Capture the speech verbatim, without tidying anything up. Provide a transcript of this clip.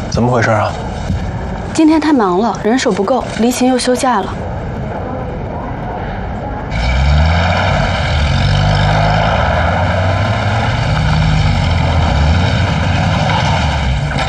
怎么回事啊？ 今天太忙了，人手不够，黎琴又休假了。